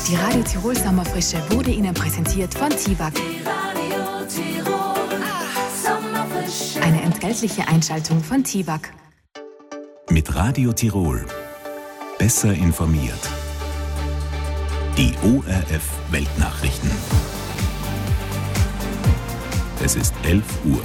Die Radio Tirol Sommerfrische wurde Ihnen präsentiert von Tiwag. Eine entgeltliche Einschaltung von Tiwag. Mit Radio Tirol. Besser informiert. Die ORF Weltnachrichten. Es ist 11 Uhr.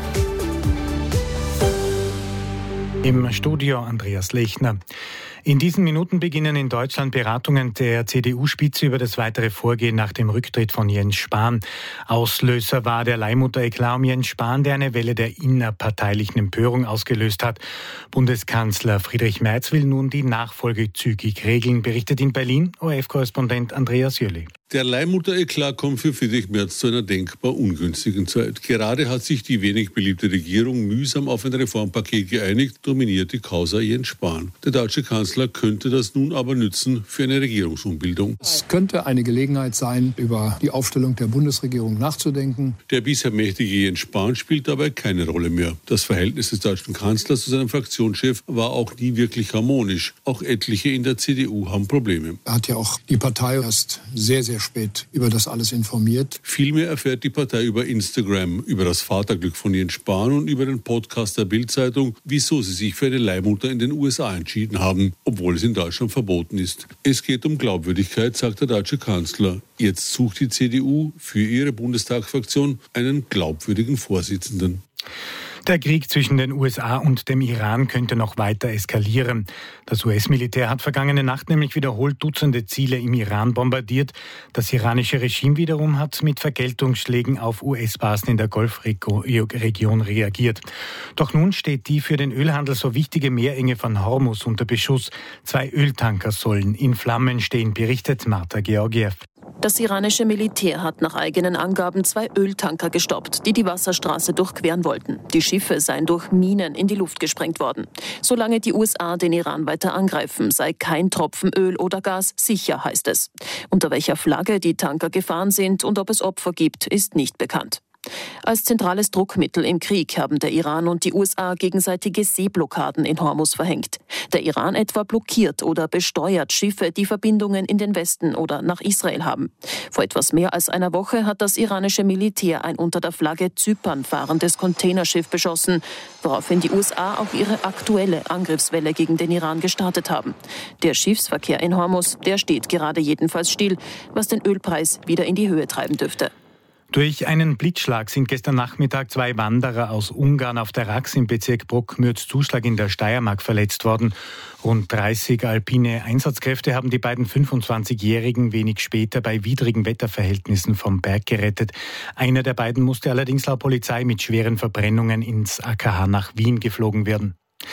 Im Studio Andreas Lechner. In diesen Minuten beginnen in Deutschland Beratungen der CDU-Spitze über das weitere Vorgehen nach dem Rücktritt von Jens Spahn. Auslöser war der Leihmutter-Eklat um Jens Spahn, der eine Welle der innerparteilichen Empörung ausgelöst hat. Bundeskanzler Friedrich Merz will nun die Nachfolge zügig regeln, berichtet in Berlin ORF-Korrespondent Andreas Jöli. Der Leihmutter-Eklat kommt für Friedrich Merz zu einer denkbar ungünstigen Zeit. Gerade hat sich die wenig beliebte Regierung mühsam auf ein Reformpaket geeinigt, dominiert die Causa Jens Spahn. Der deutsche Kanzler könnte das nun aber nützen für eine Regierungsumbildung. Es könnte eine Gelegenheit sein, über die Aufstellung der Bundesregierung nachzudenken. Der bisher mächtige Jens Spahn spielt dabei keine Rolle mehr. Das Verhältnis des deutschen Kanzlers zu seinem Fraktionschef war auch nie wirklich harmonisch. Auch etliche in der CDU haben Probleme. Er hat ja auch die Partei erst sehr spät über das alles informiert. Vielmehr erfährt die Partei über Instagram, über das Vaterglück von Jens Spahn und über den Podcast der Bild-Zeitung, wieso sie sich für eine Leihmutter in den USA entschieden haben, obwohl es in Deutschland verboten ist. Es geht um Glaubwürdigkeit, sagt der deutsche Kanzler. Jetzt sucht die CDU für ihre Bundestagsfraktion einen glaubwürdigen Vorsitzenden. Der Krieg zwischen den USA und dem Iran könnte noch weiter eskalieren. Das US-Militär hat vergangene Nacht nämlich wiederholt Dutzende Ziele im Iran bombardiert. Das iranische Regime wiederum hat mit Vergeltungsschlägen auf US-Basen in der Golfregion reagiert. Doch nun steht die für den Ölhandel so wichtige Meerenge von Hormuz unter Beschuss. 2 Öltanker sollen in Flammen stehen, berichtet Marta Georgiev. Das iranische Militär hat nach eigenen Angaben 2 Öltanker gestoppt, die die Wasserstraße durchqueren wollten. Die Schiffe seien durch Minen in die Luft gesprengt worden. Solange die USA den Iran weiter angreifen, sei kein Tropfen Öl oder Gas sicher, heißt es. Unter welcher Flagge die Tanker gefahren sind und ob es Opfer gibt, ist nicht bekannt. Als zentrales Druckmittel im Krieg haben der Iran und die USA gegenseitige Seeblockaden in Hormuz verhängt. Der Iran etwa blockiert oder besteuert Schiffe, die Verbindungen in den Westen oder nach Israel haben. Vor etwas mehr als einer Woche hat das iranische Militär ein unter der Flagge Zypern fahrendes Containerschiff beschossen, woraufhin die USA auch ihre aktuelle Angriffswelle gegen den Iran gestartet haben. Der Schiffsverkehr in Hormuz, der steht gerade jedenfalls still, was den Ölpreis wieder in die Höhe treiben dürfte. Durch einen Blitzschlag sind gestern Nachmittag 2 Wanderer aus Ungarn auf der Rax im Bezirk Bruck-Mürzzuschlag in der Steiermark verletzt worden. Rund 30 alpine Einsatzkräfte haben die beiden 25-Jährigen wenig später bei widrigen Wetterverhältnissen vom Berg gerettet. Einer der beiden musste allerdings laut Polizei mit schweren Verbrennungen ins AKH nach Wien geflogen werden.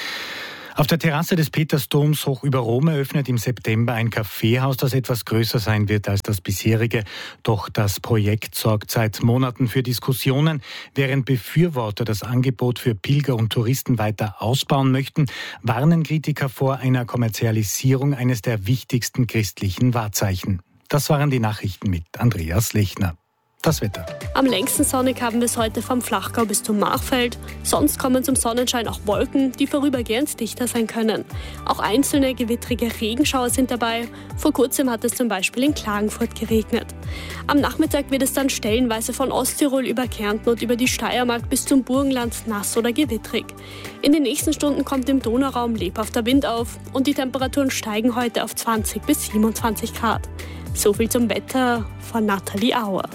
Auf der Terrasse des Petersdoms hoch über Rom eröffnet im September ein Kaffeehaus, das etwas größer sein wird als das bisherige. Doch das Projekt sorgt seit Monaten für Diskussionen. Während Befürworter das Angebot für Pilger und Touristen weiter ausbauen möchten, warnen Kritiker vor einer Kommerzialisierung eines der wichtigsten christlichen Wahrzeichen. Das waren die Nachrichten mit Andreas Lechner. Das Wetter. Am längsten sonnig haben wir es heute vom Flachgau bis zum Machfeld. Sonst kommen zum Sonnenschein auch Wolken, die vorübergehend dichter sein können. Auch einzelne gewittrige Regenschauer sind dabei. Vor kurzem hat es zum Beispiel in Klagenfurt geregnet. Am Nachmittag wird es dann stellenweise von Osttirol über Kärnten und über die Steiermark bis zum Burgenland nass oder gewittrig. In den nächsten Stunden kommt im Donauraum lebhafter Wind auf und die Temperaturen steigen heute auf 20 bis 27 Grad. So viel zum Wetter von Nathalie Auer.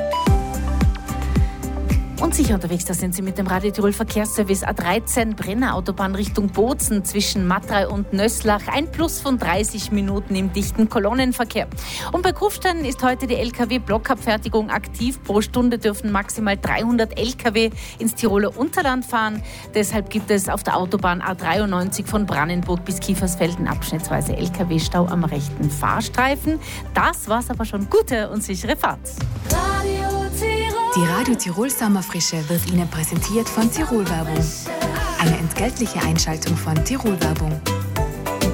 Und sicher unterwegs, da sind Sie mit dem Radio Tirol Verkehrsservice A13 Brenner Autobahn Richtung Bozen zwischen Matrei und Nösslach. Ein Plus von 30 Minuten im dichten Kolonnenverkehr. Und bei Kufstein ist heute die LKW-Blockabfertigung aktiv. Pro Stunde dürfen maximal 300 LKW ins Tiroler Unterland fahren. Deshalb gibt es auf der Autobahn A93 von Brannenburg bis Kiefersfelden abschnittsweise LKW-Stau am rechten Fahrstreifen. Das war's aber schon. Gute und sichere Fahrt. Die Radio Tirol Sommerfrische wird Ihnen präsentiert von Tirol Werbung. Eine entgeltliche Einschaltung von Tirol Werbung.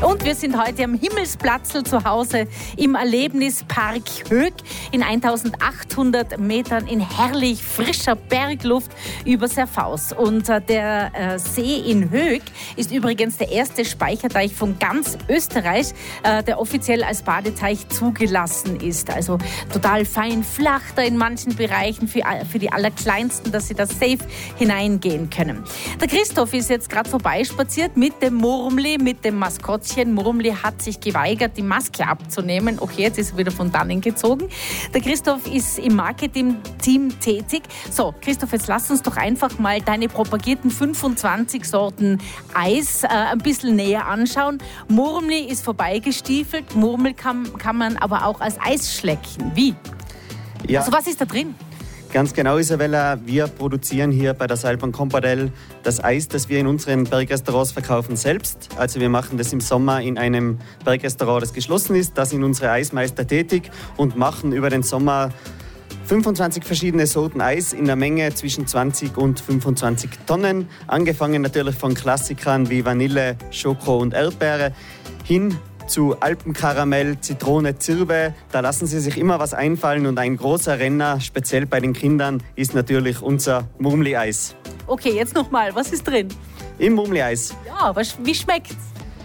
Und wir sind heute am Himmelsplatzl zu Hause im Erlebnispark Höök in 1800 Metern in herrlich frischer Bergluft über Serfaus. Und der See in Höök ist übrigens der erste Speicherteich von ganz Österreich, der offiziell als Badeteich zugelassen ist. Also total fein flach da in manchen Bereichen für die Allerkleinsten, dass sie da safe hineingehen können. Der Christoph ist jetzt gerade vorbeispaziert mit dem Murmli, mit dem Maskottchen. Murmli hat sich geweigert, die Maske abzunehmen. Okay, jetzt ist er wieder von dannen gezogen. Der Christoph ist im Marketing-Team tätig. So, Christoph, jetzt lass uns doch einfach mal deine propagierten 25 Sorten Eis ein bisschen näher anschauen. Murmli ist vorbeigestiefelt. Murmel kann man aber auch als Eis schlecken. Wie? Ja. Also was ist da drin? Ganz genau, Isabella. Wir produzieren hier bei der Seilbahn Compardel das Eis, das wir in unseren Bergrestaurants verkaufen, selbst. Also wir machen das im Sommer in einem Bergrestaurant, das geschlossen ist. Da sind unsere Eismeister tätig und machen über den Sommer 25 verschiedene Sorten Eis in der Menge zwischen 20 und 25 Tonnen. Angefangen natürlich von Klassikern wie Vanille, Schoko und Erdbeere hin zu Alpenkaramell, Zitrone, Zirbe. Da lassen sie sich immer was einfallen und ein großer Renner, speziell bei den Kindern, ist natürlich unser Murmli-Eis. Okay, jetzt nochmal, was ist drin? Im Murmli-Eis? Ja, aber wie schmeckt's?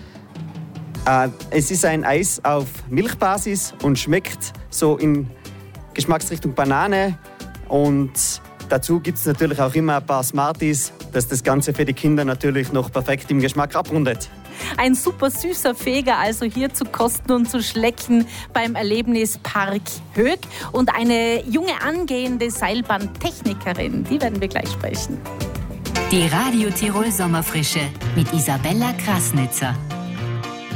Es ist ein Eis auf Milchbasis und schmeckt so in Geschmacksrichtung Banane. Und dazu gibt es natürlich auch immer ein paar Smarties, dass das Ganze für die Kinder natürlich noch perfekt im Geschmack abrundet. Ein super süßer Feger also hier zu kosten und zu schlecken beim Erlebnispark Höök. Und eine junge angehende Seilbahntechnikerin, die werden wir gleich sprechen. Die Radio Tirol Sommerfrische mit Isabella Krasnitzer.